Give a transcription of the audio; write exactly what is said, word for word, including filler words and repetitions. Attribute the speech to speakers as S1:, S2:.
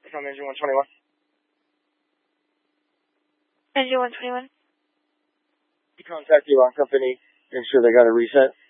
S1: From engine one twenty-one.
S2: Engine one twenty-one.
S1: Contact the alarm company. Make sure they got a reset.